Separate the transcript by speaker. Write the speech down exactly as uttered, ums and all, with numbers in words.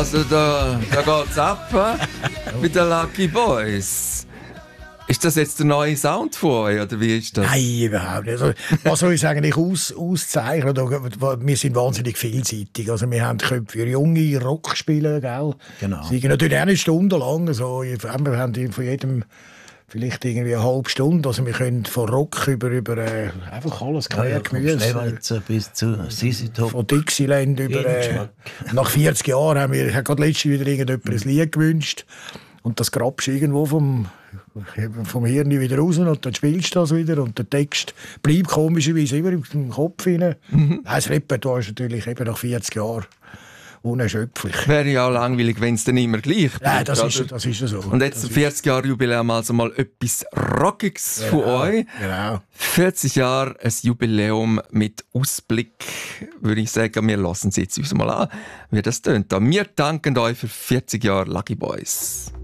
Speaker 1: Also da, da geht's ab äh, mit den Lucky Boys. Ist das jetzt der neue Sound von euch, oder wie ist das?
Speaker 2: Nein, überhaupt nicht. Also, was soll ich eigentlich aus, auszeichnen? Wir sind wahnsinnig vielseitig. Also, wir haben können für junge Rock spielen, gell?
Speaker 3: Genau.
Speaker 2: Sie natürlich auch eine Stunde lang. Also, wir haben von jedem vielleicht irgendwie eine halbe Stunde. Also, wir können von Rock über, über äh, einfach alles quer,
Speaker 3: Ja,
Speaker 2: Gemüse.
Speaker 3: Bis zu Sisi Top.
Speaker 2: Von Dixieland über. Äh, nach vierzig Jahren haben wir, ich habe gerade letztens wieder irgendjemand ein Lied gewünscht. Und das grabst du irgendwo vom, vom Hirn wieder raus und dann spielst du das wieder und der Text bleibt komischerweise immer im Kopf hinein. Mhm. Das Repertoire ist natürlich eben nach vierzig Jahren unerschöpflich.
Speaker 1: Wäre ja auch langweilig, wenn es dann immer gleich bleibt.
Speaker 2: Nein, das ist, das ist so.
Speaker 1: Und jetzt vierzig Jahre Jubiläum, also mal etwas Rockiges
Speaker 2: genau,
Speaker 1: von euch.
Speaker 2: Genau.
Speaker 1: vierzig Jahre, ein Jubiläum mit Ausblick, würde ich sagen. Wir lassen es jetzt uns mal an, wie das tönt. Wir danken euch für vierzig Jahre Lucky Boys.